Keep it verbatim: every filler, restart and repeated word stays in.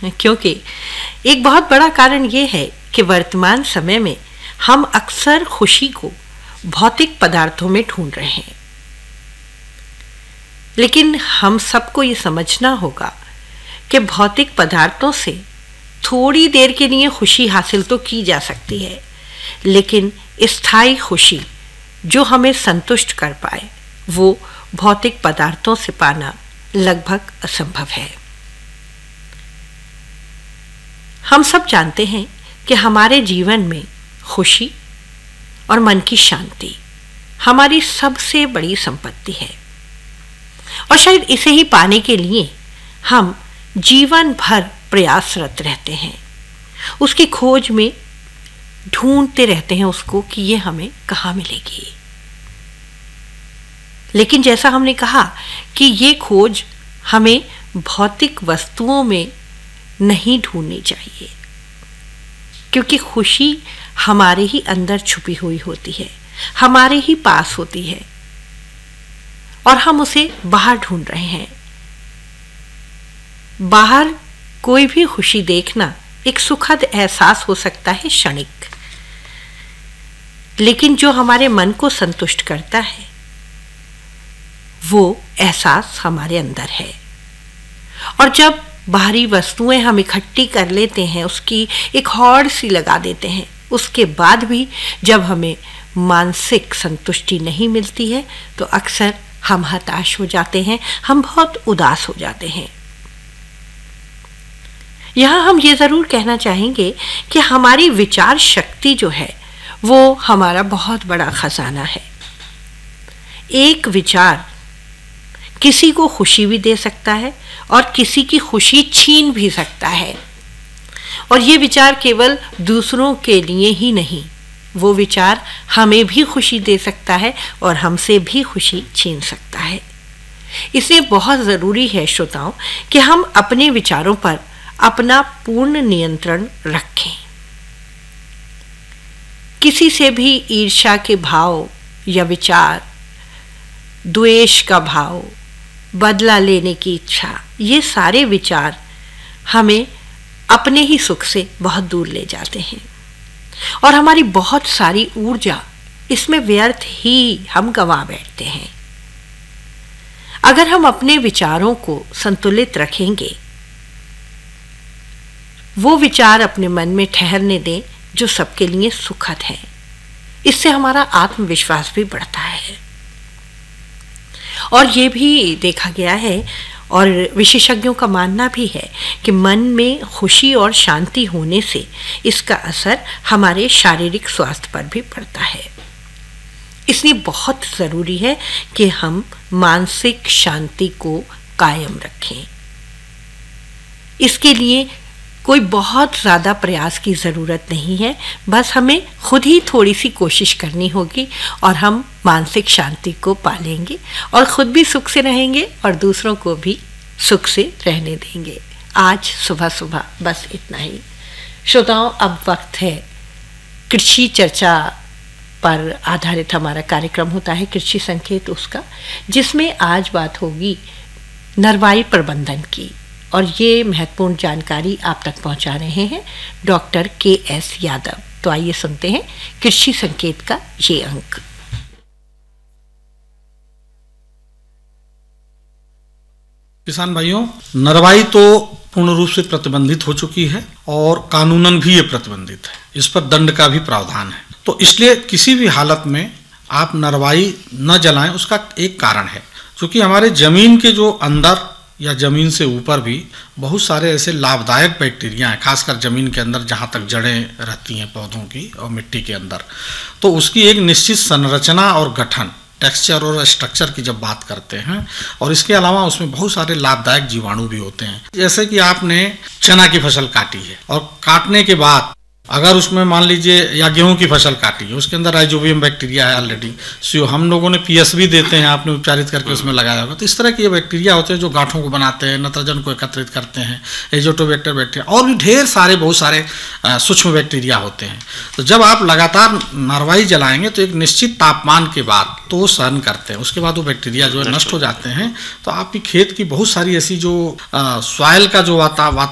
क्योंकि एक बहुत बड़ा कारण ये है कि वर्तमान समय में हम अक्सर खुशी को भौतिक पदार्थों में ढूंढ रहे हैं। लेकिन हम सबको ये समझना होगा कि भौतिक पदार्थों से थोड़ी देर के लिए खुशी हासिल तो की जा सकती है, लेकिन स्थायी खुशी जो हमें संतुष्ट कर पाए वो भौतिक पदार्थों से पाना लगभग असंभव है। हम सब जानते हैं कि हमारे जीवन में खुशी और मन की शांति हमारी सबसे बड़ी संपत्ति है और शायद इसे ही पाने के लिए हम जीवन भर प्रयासरत रहते हैं, उसकी खोज में ढूंढते रहते हैं उसको कि ये हमें कहाँ मिलेगी। लेकिन जैसा हमने कहा कि ये खोज हमें भौतिक वस्तुओं में नहीं ढूंढनी चाहिए, क्योंकि खुशी हमारे ही अंदर छुपी हुई होती है, हमारे ही पास होती है और हम उसे बाहर ढूंढ रहे हैं। बाहर कोई भी खुशी देखना एक सुखद एहसास हो सकता है, क्षणिक, लेकिन जो हमारे मन को संतुष्ट करता है वो एहसास हमारे अंदर है। और जब बाहरी वस्तुएं हम इकट्ठी कर लेते हैं, उसकी एक हौड़ सी लगा देते हैं, उसके बाद भी जब हमें मानसिक संतुष्टि नहीं मिलती है तो अक्सर हम हताश हो जाते हैं, हम बहुत उदास हो जाते हैं। यहाँ हम ये ज़रूर कहना चाहेंगे कि हमारी विचार शक्ति जो है वो हमारा बहुत बड़ा खजाना है। एक विचार किसी को खुशी भी दे सकता है और किसी की खुशी छीन भी सकता है, और ये विचार केवल दूसरों के लिए ही नहीं, वो विचार हमें भी खुशी दे सकता है और हमसे भी खुशी छीन सकता है। इसलिए बहुत ज़रूरी है श्रोताओं कि हम अपने विचारों पर अपना पूर्ण नियंत्रण रखें। किसी से भी ईर्ष्या के भाव या विचार, द्वेष का भाव, बदला लेने की इच्छा, ये सारे विचार हमें अपने ही सुख से बहुत दूर ले जाते हैं और हमारी बहुत सारी ऊर्जा इसमें व्यर्थ ही हम गंवा बैठते हैं। अगर हम अपने विचारों को संतुलित रखेंगे, वो विचार अपने मन में ठहरने दें जो सबके लिए सुखद है, इससे हमारा आत्मविश्वास भी बढ़ता है। और ये भी देखा गया है और विशेषज्ञों का मानना भी है कि मन में खुशी और शांति होने से इसका असर हमारे शारीरिक स्वास्थ्य पर भी पड़ता है। इसलिए बहुत ज़रूरी है कि हम मानसिक शांति को कायम रखें। इसके लिए कोई बहुत ज़्यादा प्रयास की ज़रूरत नहीं है, बस हमें खुद ही थोड़ी सी कोशिश करनी होगी और हम मानसिक शांति को पालेंगे और ख़ुद भी सुख से रहेंगे और दूसरों को भी सुख से रहने देंगे। आज सुबह सुबह बस इतना ही। श्रोताओं, अब वक्त है कृषि चर्चा पर आधारित हमारा कार्यक्रम होता है कृषि संकेत उसका, जिसमें आज बात होगी नरवाई प्रबंधन की, और ये महत्वपूर्ण जानकारी आप तक पहुंचा रहे हैं डॉक्टर के एस यादव। तो आइए सुनते हैं कृषि संकेत का ये अंक। किसान भाइयों, नरवाई तो पूर्ण रूप से प्रतिबंधित हो चुकी है और कानूनन भी ये प्रतिबंधित है, इस पर दंड का भी प्रावधान है। तो इसलिए किसी भी हालत में आप नरवाई न जलाएं, उसका एक कारण है क्योंकि हमारे जमीन के जो अंदर या जमीन से ऊपर भी बहुत सारे ऐसे लाभदायक बैक्टीरिया हैं, खासकर जमीन के अंदर जहाँ तक जड़ें रहती हैं पौधों की और मिट्टी के अंदर, तो उसकी एक निश्चित संरचना और गठन, टेक्सचर और स्ट्रक्चर की जब बात करते हैं, और इसके अलावा उसमें बहुत सारे लाभदायक जीवाणु भी होते हैं। जैसे कि आपने चना की फसल काटी है और काटने के बाद अगर उसमें मान लीजिए या गेहूं की फसल काटी है, उसके अंदर राइजोबियम बैक्टीरिया है ऑलरेडी, सो हम लोगों ने पीएसबी देते हैं, आपने उपचारित करके उसमें लगाया होगा। तो इस तरह के ये बैक्टीरिया होते हैं जो गांठों को बनाते हैं, नत्रजन को एकत्रित करते हैं, एजोटोबैक्टर बैक्टीरिया और भी ढेर सारे बहुत सारे सूक्ष्म बैक्टीरिया होते हैं। तो जब आप लगातार नरवाई जलाएंगे तो एक निश्चित तापमान के बाद तो वो सहन करते हैं, उसके बाद वो बैक्टीरिया जो है नष्ट हो जाते हैं। तो आपकी खेत की बहुत सारी ऐसी जो सॉइल का जो वाता